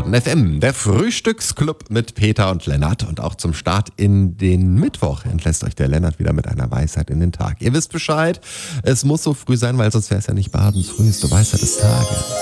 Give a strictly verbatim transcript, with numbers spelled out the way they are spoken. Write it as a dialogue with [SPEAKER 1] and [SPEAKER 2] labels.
[SPEAKER 1] F M, der Frühstücksclub mit Peter und Lennart. Und auch zum Start in den Mittwoch entlässt euch der Lennart wieder mit einer Weisheit in den Tag. Ihr wisst Bescheid, es muss so früh sein, weil sonst wäre es ja nicht Badens früheste Weisheit des Tages.